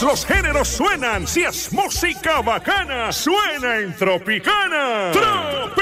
Los géneros suenan. Si es música bacana, suena en Tropicana.